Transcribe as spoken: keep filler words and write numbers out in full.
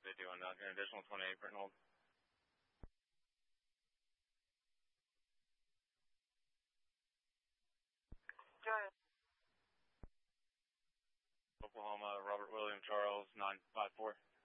fifty-one, uh, an additional twenty-eight for hold. Go ahead. Oklahoma, Robert William Charles, nine five four.